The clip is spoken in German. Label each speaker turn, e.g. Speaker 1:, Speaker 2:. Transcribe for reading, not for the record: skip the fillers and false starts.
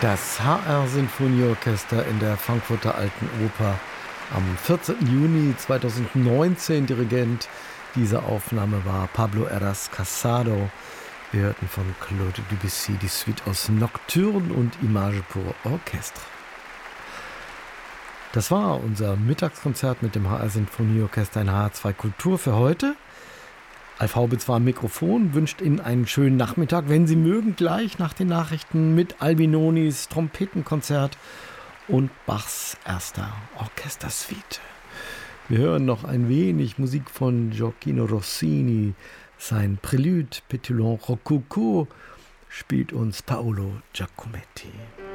Speaker 1: Das HR-Sinfonieorchester in der Frankfurter Alten Oper am 14. Juni 2019. Dirigent dieser Aufnahme war Pablo Heras Casado. Wir hörten von Claude Debussy die Suite aus Nocturne und Image pour Orchestre. Das war unser Mittagskonzert mit dem HR-Sinfonieorchester in HR2 Kultur für heute. Alf Haubitz war am Mikrofon, wünscht Ihnen einen schönen Nachmittag. Wenn Sie mögen, gleich nach den Nachrichten mit Albinonis Trompetenkonzert und Bachs erster Orchestersuite. Wir hören noch ein wenig Musik von Gioacchino Rossini. Sein Prélude Pétulant Rococo spielt uns Paolo Giacometti.